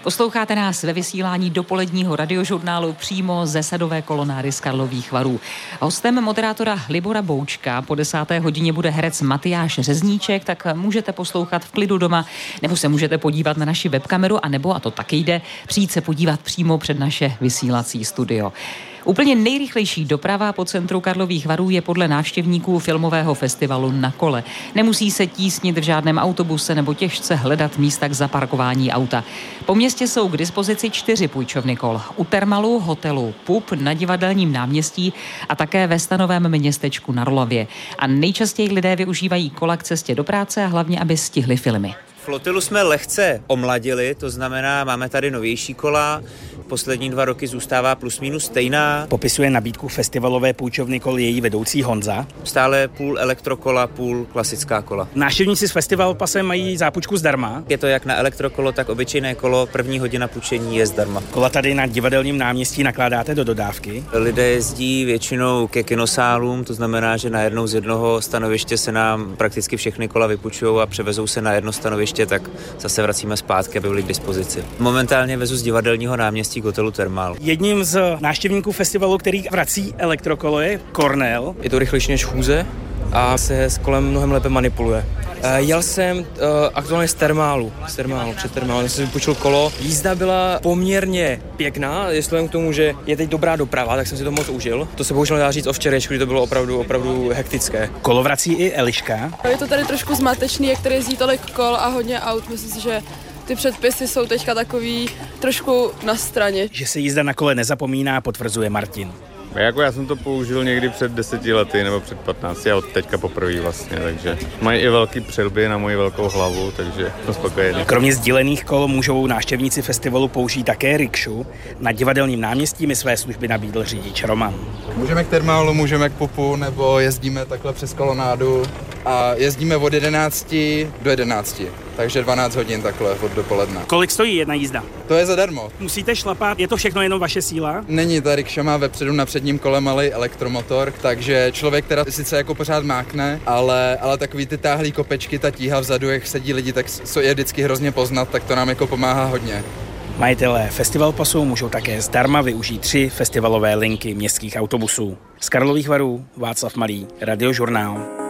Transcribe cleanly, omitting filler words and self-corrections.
Posloucháte nás ve vysílání dopoledního radiožurnálu přímo ze Sadové kolonáry z Karlových Varů. Hostem moderátora Libora Boučka po 10. hodině bude herec Matyáš Řezníček, tak můžete poslouchat v klidu doma, nebo se můžete podívat na naši webkameru, anebo, a to taky jde, přijít se podívat přímo před naše vysílací studio. Úplně nejrychlejší doprava po centru Karlových Varů je podle návštěvníků filmového festivalu Na kole. Nemusí se tísnit v žádném autobuse nebo těžce hledat místa k zaparkování auta. Po městě jsou k dispozici 4 půjčovny kol. U Thermalu, hotelu Pup, na Divadelním náměstí a také ve stanovém městečku na Rolavě. A nejčastěji lidé využívají kola k cestě do práce a hlavně, aby stihli filmy. Flotilu jsme lehce omladili, to znamená, máme tady novější kola, poslední 2 roky zůstává plus minus stejná. Popisuje nabídku festivalové půjčovny kol její vedoucí Honza. Stále půl elektrokola, půl klasická kola. Návštěvníci s festival pasem mají zápůjčku zdarma. Je to jak na elektrokolo, tak obyčejné kolo, první hodina půjčení je zdarma. Kola tady na Divadelním náměstí nakládáte do dodávky. Lidé jezdí většinou ke kinosálům, to znamená, že najednou z jednoho stanoviště se nám prakticky všechny kola vypůjčují a převezou se na jedno stanoviště, tak zase vracíme zpátky, aby byli k dispozici. Momentálně vezu z Divadelního náměstí k hotelu Thermal. Jedním z návštěvníků festivalu, který vrací elektrokolo, je Kornel. Je to rychlejší než chůze a se s kolem mnohem lépe manipuluje. Jel jsem aktuálně z Thermalu, před Thermalem jsem si vypůjčil kolo. Jízda byla poměrně pěkná, jestli k tomu, že je teď dobrá doprava, tak jsem si to moc užil. To se bohužel nedá říct o včerejšku, kdy to bylo opravdu hektické. Kolo vrací i Eliška. Je to tady trošku zmatečný, jak tady jezdí tolik kol a hodně aut, myslím si, že ty předpisy jsou teďka takový trošku na straně. Že se jízda na kole nezapomíná, potvrzuje Martin. Já jsem to použil někdy před 10 lety nebo před 15 a od teďka poprvé vlastně, takže mají i velký přilby na moji velkou hlavu, takže jsem spokojený. Kromě sdílených kol můžou návštěvníci festivalu použít také rikšu. Na Divadelním náměstí mi své služby nabídl řidič Roman. Můžeme k Thermalu, můžeme k Pupu, nebo jezdíme takhle přes kolonádu a jezdíme od 11 do 11. Takže 12 hodin takhle od dopoledne. Kolik stojí jedna jízda? To je zadarmo. Musíte šlapat, je to všechno jenom vaše síla? Není, ta rikša má vepředu na předním kole malý elektromotor, takže člověk teda sice jako pořád mákne, ale takový ty táhlý kopečky, ta tíha vzadu, jak sedí lidi, tak je vždycky hrozně poznat, tak to nám jako pomáhá hodně. Majitelé festival pasu můžou také zdarma využít 3 festivalové linky městských autobusů. Z Karlových Varů Václav Malý, Radiožurnál.